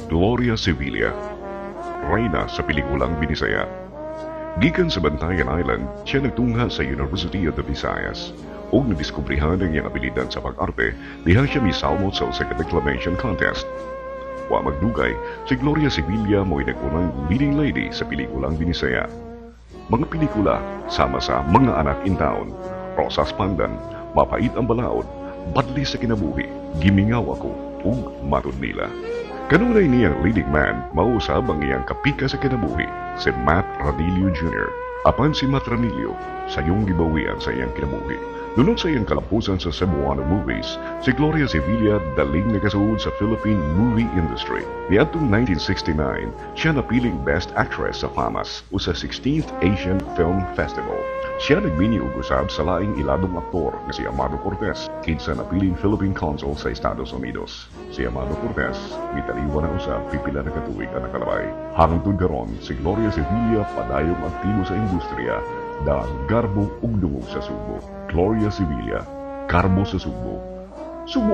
Gloria Sevilla, reyna sa pelikulang Binisaya. Gikan sa Bantayan Island, siya nagtungha sa University of the Visayas ug nadiskubrihan ang iyang abilidad sa pag-arte diha siya misalmot sa usa ka declamation contest. Wa magdugay, si Gloria Sevilla mo'y nag-unang leading lady sa pelikulang Binisaya. Mga pelikula sama sa Mga Anak in Town, Rosas Pandan, Mapait ang Balaod, Badli sa Kinabuhi, Gimingaw Ako, ug Matod Nila. Kanunay niyang leading man, mausab ang iyang kapika sa kinabuhi, si Matt Ranillo Jr. Apan si Matt Ranillo, sayong gibawian sa iyang kinabuhi. Dunod sa iyang kalapusan sa Cebuano movies, si Gloria Sevilla daling nagasuod sa Philippine movie industry. Niadtong 1969, siya napiling Best Actress sa FAMAS o sa 16th Asian Film Festival. Siya nagbini og usab sa laing iladong aktor nga si Amado Cortez, kinsa napiling Philippine Consul sa Estados Unidos. Si Amado Cortez, mitaliwan na usab pipila na katuig ang nakalabay. Hangtod karon, si Gloria Sevilla padayong aktibo sa industriya, dahil garbo ug dungog sa Subo. Gloria Sevilla, Karbo sa Subo. Subo